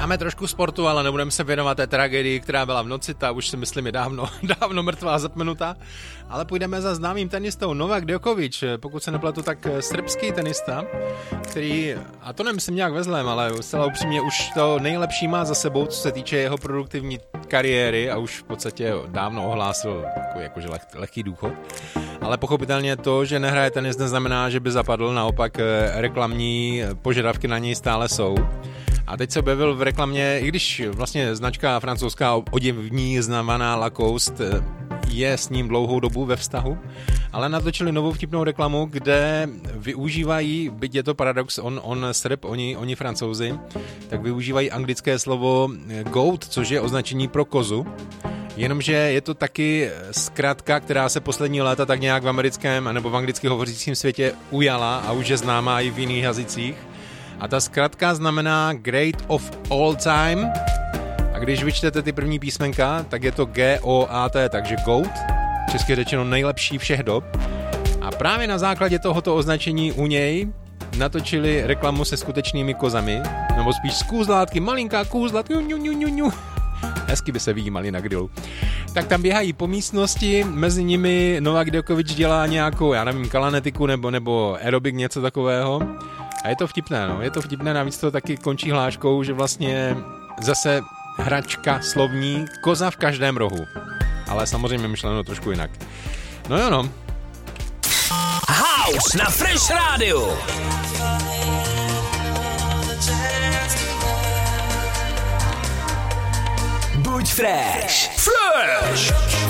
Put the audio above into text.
Dáme trošku sportu, ale nebudeme se věnovat té tragédii, která byla v noci, ta už si myslím je dávno mrtvá a zapomenutá. Ale půjdeme za známým tenistou Novak Djokovic, pokud se nepletu, tak srbský tenista, který, a to nemyslím nějak ve zlém, ale zcela upřímně už to nejlepší má za sebou, co se týče jeho produktivní kariéry a už v podstatě dávno ohlásil jakože lehký důchod. Ale pochopitelně to, že nehraje tenis, neznamená, že by zapadl, naopak reklamní požadavky na něj stále jsou. A teď se objevil v reklamě, i když vlastně značka francouzská oděvní znamená Lacoste je s ním dlouhou dobu ve vztahu, ale natočili novou vtipnou reklamu, kde využívají, byť je to paradox, on Srb, oni Francouzi, tak využívají anglické slovo goat, což je označení pro kozu. Jenomže je to taky zkratka, která se poslední léta tak nějak v americkém nebo v anglicky hovořícím světě ujala a už je známá i v jiných jazycích. A ta zkratka znamená Great of All Time. A když vyčtete ty první písmenka, tak je to G-O-A-T, takže GOAT, česky řečeno nejlepší všech dob. A právě na základě tohoto označení u něj natočili reklamu se skutečnými kozami, nebo spíš z kůzlátky, malinká kůzlatka, hezky by se vyjímali na grilu. Tak tam běhají po místnosti, mezi nimi Novak Djokovic dělá nějakou, já nevím, kalanetiku nebo aerobik, něco takového. A je to vtipné, no. Je to vtipné, navíc to taky končí hláškou, že vlastně zase hračka slovní, koza v každém rohu. Ale samozřejmě myšleno trošku jinak. No jo, no. House na Fresh Radio. Buď fresh. Fresh.